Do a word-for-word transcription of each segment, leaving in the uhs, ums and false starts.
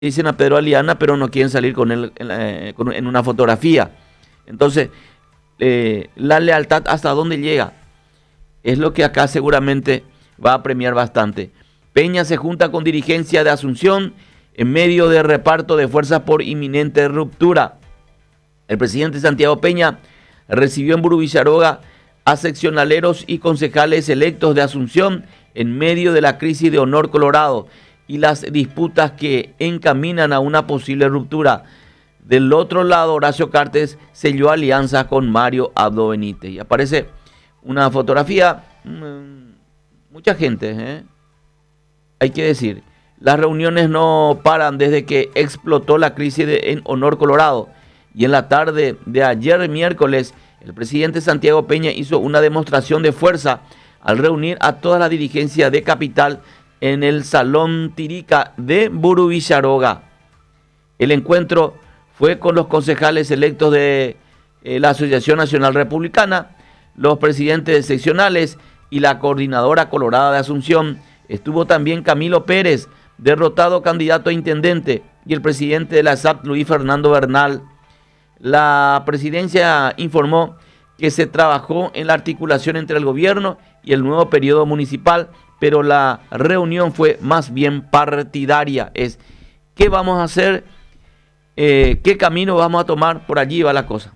dicen a Pedro Aliana, pero no quieren salir con él en, la, con, en una fotografía. Entonces, eh, la lealtad hasta dónde llega es lo que acá seguramente va a premiar bastante. Peña se junta con dirigencia de Asunción en medio de reparto de fuerzas por inminente ruptura. El presidente Santiago Peña recibió en Burubicharoga a seccionaleros y concejales electos de Asunción en medio de la crisis de Honor Colorado y las disputas que encaminan a una posible ruptura. Del otro lado, Horacio Cartes selló alianza con Mario Abdo Benítez. Y aparece una fotografía, mmm, mucha gente, ¿eh? Hay que decir, las reuniones no paran desde que explotó la crisis de, en Honor Colorado. Y en la tarde de ayer miércoles, el presidente Santiago Peña hizo una demostración de fuerza al reunir a toda la dirigencia de Capital en el Salón Tirica de Burubicharoga. El encuentro fue con los concejales electos de eh, la Asociación Nacional Republicana, los presidentes seccionales y la coordinadora colorada de Asunción. Estuvo también Camilo Pérez, derrotado candidato a intendente, y el presidente de la S A P, Luis Fernando Bernal. La presidencia informó que se trabajó en la articulación entre el gobierno y el nuevo periodo municipal, pero la reunión fue más bien partidaria. Es, ¿qué vamos a hacer? Eh, ¿Qué camino vamos a tomar? Por allí va la cosa.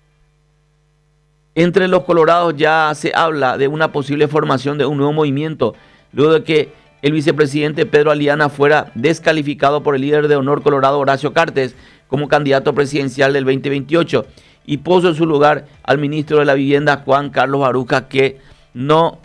Entre los colorados ya se habla de una posible formación de un nuevo movimiento, luego de que el vicepresidente Pedro Aliana fuera descalificado por el líder de Honor Colorado, Horacio Cartes, como candidato presidencial del veinte veintiocho, y puso en su lugar al ministro de la Vivienda, Juan Carlos Baruca, que no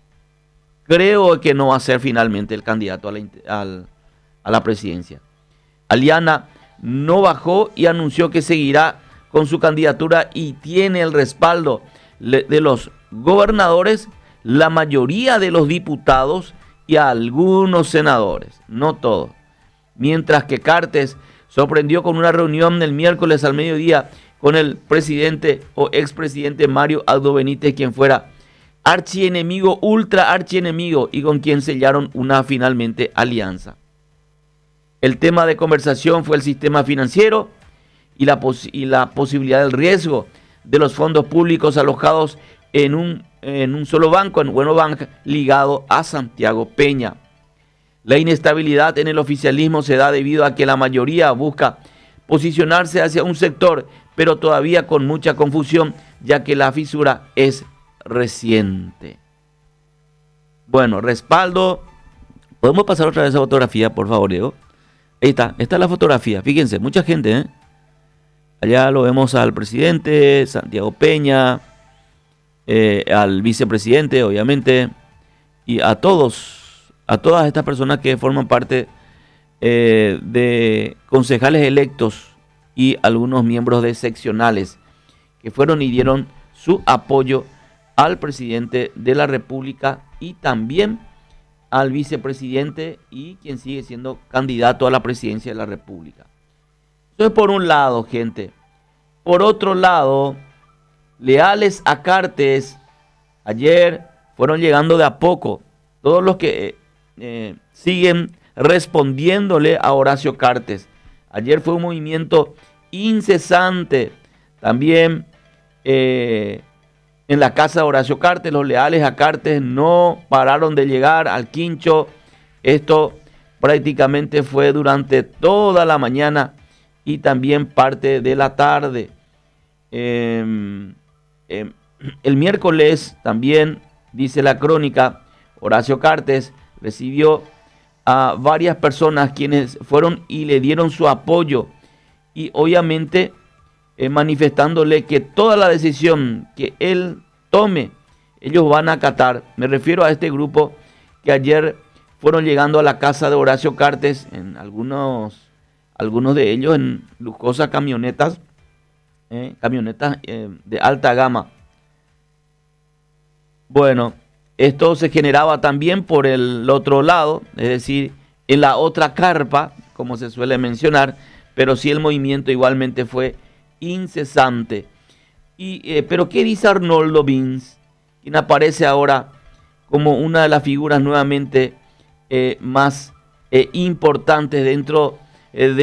creo que no va a ser finalmente el candidato a la, al, a la presidencia. Aliana no bajó y anunció que seguirá con su candidatura y tiene el respaldo de los gobernadores, la mayoría de los diputados y a algunos senadores, no todos. Mientras que Cartes sorprendió con una reunión el miércoles al mediodía con el presidente o expresidente Mario Abdo Benítez, quien fuera archienemigo, ultra archienemigo, y con quien sellaron una finalmente alianza. El tema de conversación fue el sistema financiero y la, pos y la posibilidad del riesgo de los fondos públicos alojados en un, en un solo banco, en Buenobank, ligado a Santiago Peña. La inestabilidad en el oficialismo se da debido a que la mayoría busca posicionarse hacia un sector, pero todavía con mucha confusión, ya que la fisura es reciente. Bueno, respaldo. ¿Podemos pasar otra vez esa fotografía, por favor, Diego? Ahí está, esta es la fotografía. Fíjense, mucha gente, ¿eh? Allá lo vemos al presidente, Santiago Peña, eh, al vicepresidente, obviamente, y a todos, a todas estas personas que forman parte eh, de concejales electos y algunos miembros de seccionales que fueron y dieron su apoyo al presidente de la República y también al vicepresidente y quien sigue siendo candidato a la presidencia de la República. Eso es por un lado, gente. Por otro lado, leales a Cartes, ayer fueron llegando de a poco todos los que eh, siguen respondiéndole a Horacio Cartes. Ayer fue un movimiento incesante. También eh, en la casa de Horacio Cartes, los leales a Cartes no pararon de llegar al quincho. Esto prácticamente fue durante toda la mañana y también parte de la tarde. Eh, eh, el miércoles también, dice la crónica, Horacio Cartes recibió a varias personas quienes fueron y le dieron su apoyo y obviamente eh, manifestándole que toda la decisión que él tome, ellos van a acatar. Me refiero a este grupo que ayer fueron llegando a la casa de Horacio Cartes, en algunos, algunos de ellos en lujosas camionetas, eh, camionetas eh, de alta gama. Bueno, esto se generaba también por el otro lado, es decir, en la otra carpa, como se suele mencionar, pero sí el movimiento igualmente fue incesante. Y, eh, pero ¿qué dice Arnoldo Vins, quien aparece ahora como una de las figuras nuevamente eh, más eh, importantes dentro eh, de